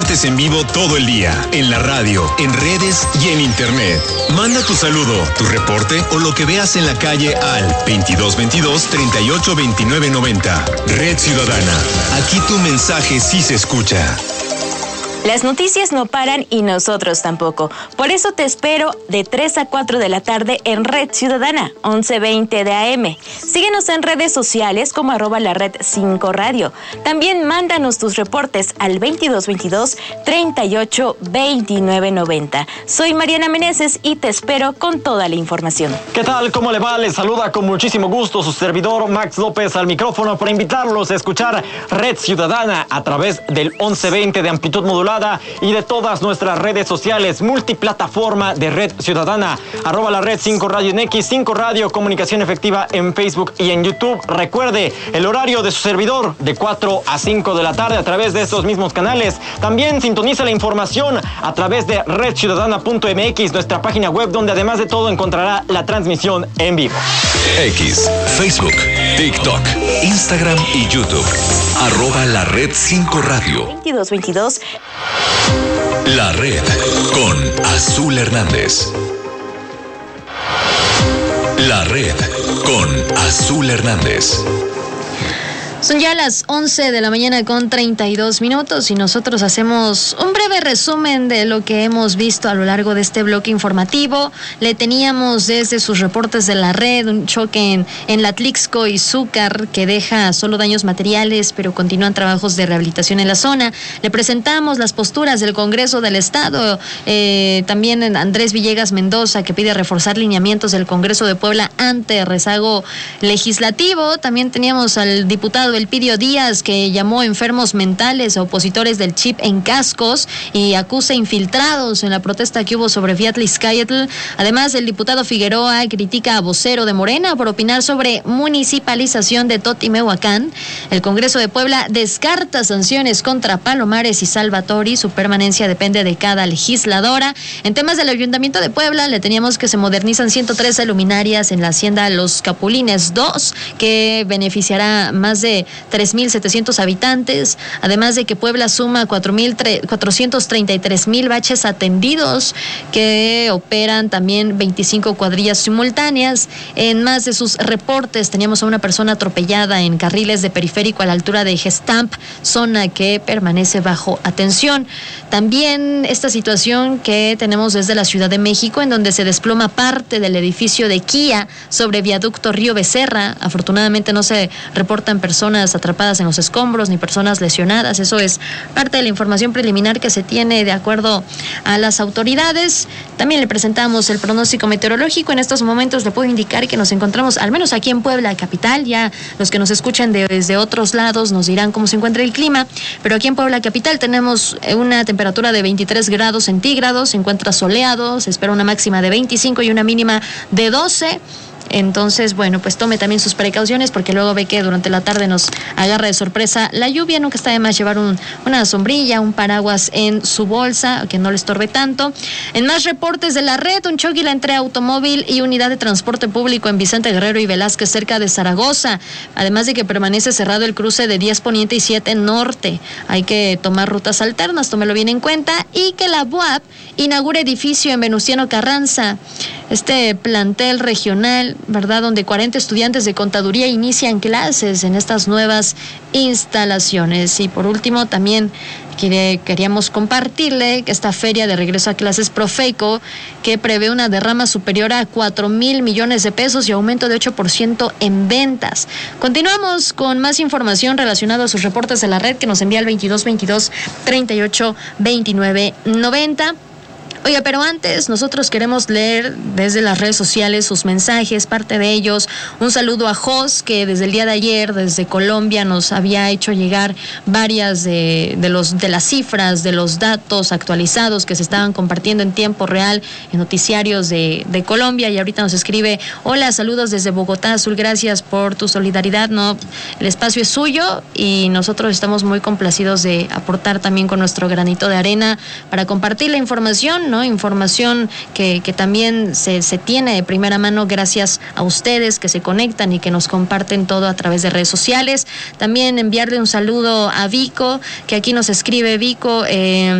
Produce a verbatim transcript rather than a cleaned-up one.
transmites en vivo todo el día, en la radio, en redes y en internet. Manda tu saludo, tu reporte o lo que veas en la calle al veintidós veintidós treinta y ocho veintinueve noventa. Red Ciudadana. Aquí tu mensaje sí se escucha. Las noticias no paran y nosotros tampoco. Por eso te espero de tres a cuatro de la tarde en Red Ciudadana, once veinte de A M. Síguenos en redes sociales como arroba la red cinco radio. También mándanos tus reportes al veintidós veintidós treinta y ocho veintinueve noventa. Soy Mariana Meneses y te espero con toda la información. ¿Qué tal? ¿Cómo le va? Les saluda con muchísimo gusto su servidor Max López al micrófono para invitarlos a escuchar Red Ciudadana a través del once veinte de amplitud modulada y de todas nuestras redes sociales, multiplataforma de Red Ciudadana, arroba la red cinco radio en X, cinco radio, comunicación efectiva en Facebook y en YouTube. Recuerde, el horario de su servidor de cuatro a cinco de la tarde a través de estos mismos canales. También sintoniza la información a través de red ciudadana punto m x, nuestra página web, donde además de todo encontrará la transmisión en vivo. X, Facebook, TikTok, Instagram y YouTube. Arroba la red cinco radio. veintidós veintidós. La red con Azul Hernández. La red con Azul Hernández. Son ya las once de la mañana con treinta y dos minutos y nosotros hacemos un breve resumen de lo que hemos visto a lo largo de este bloque informativo. Le teníamos desde sus reportes de la red un choque en, en la Atlixco y Zúcar que deja solo daños materiales, pero continúan trabajos de rehabilitación en la zona. Le presentamos las posturas del Congreso del Estado, eh, también Andrés Villegas Mendoza, que pide reforzar lineamientos del Congreso de Puebla ante rezago legislativo. También teníamos al diputado Elpidio Díaz, que llamó enfermos mentales a opositores del chip en cascos y acusa infiltrados en la protesta que hubo sobre Fiatl-Izcayetl. Además, el diputado Figueroa critica a vocero de Morena por opinar sobre municipalización de Totimehuacán. El Congreso de Puebla descarta sanciones contra Palomares y Salvatori. Su permanencia depende de cada legisladora. En temas del Ayuntamiento de Puebla, le teníamos que se modernizan ciento trece luminarias en la hacienda Los Capulines dos, que beneficiará más de tres mil setecientos habitantes, además de que Puebla suma cuatrocientos treinta y tres mil baches atendidos, que operan también veinticinco cuadrillas simultáneas. En más de sus reportes teníamos a una persona atropellada en carriles de periférico a la altura de Gestamp, zona que permanece bajo atención. También esta situación que tenemos desde la Ciudad de México, en donde se desploma parte del edificio de Kia sobre viaducto Río Becerra. Afortunadamente no se reportan personas atrapadas en los escombros ni personas lesionadas. Eso es parte de la información preliminar que se tiene de acuerdo a las autoridades. También le presentamos el pronóstico meteorológico. En estos momentos le puedo indicar que nos encontramos, al menos aquí en Puebla capital, ya los que nos escuchan de, desde otros lados nos dirán cómo se encuentra el clima, pero aquí en Puebla capital tenemos una temperatura de veintitrés grados centígrados, se encuentra soleado, se espera una máxima de veinticinco y una mínima de doce. Entonces, bueno, pues tome también sus precauciones, porque luego ve que durante la tarde nos agarra de sorpresa la lluvia. Nunca está de más llevar un, una sombrilla, un paraguas en su bolsa, que no le estorbe tanto. En más reportes de la red, un choque entre automóvil y unidad de transporte público en Vicente Guerrero y Velázquez, cerca de Zaragoza. Además de que permanece cerrado el cruce de diez Poniente y siete Norte. Hay que tomar rutas alternas, tómelo bien en cuenta. Y que la B U A P inaugura edificio en Venustiano Carranza. Este plantel regional, ¿verdad?, donde cuarenta estudiantes de contaduría inician clases en estas nuevas instalaciones. Y por último, también queríamos compartirle que esta feria de regreso a clases Profeco, que prevé una derrama superior a cuatro mil millones de pesos y aumento de ocho por ciento en ventas. Continuamos con más información relacionada a sus reportes de la red, que nos envía al veintidós veintidós treinta y ocho veintinueve noventa. Oiga, pero antes nosotros queremos leer desde las redes sociales sus mensajes, parte de ellos. Un saludo a Jos, que desde el día de ayer, desde Colombia, nos había hecho llegar varias de, de, los, de las cifras, de los datos actualizados que se estaban compartiendo en tiempo real en noticiarios de, de Colombia. Y ahorita nos escribe: hola, saludos desde Bogotá, Azul, gracias por tu solidaridad. No, el espacio es suyo y nosotros estamos muy complacidos de aportar también con nuestro granito de arena para compartir la información, ¿no? Información que, que también se, se tiene de primera mano gracias a ustedes que se conectan y que nos comparten todo a través de redes sociales. También enviarle un saludo a Vico, que aquí nos escribe Vico, eh,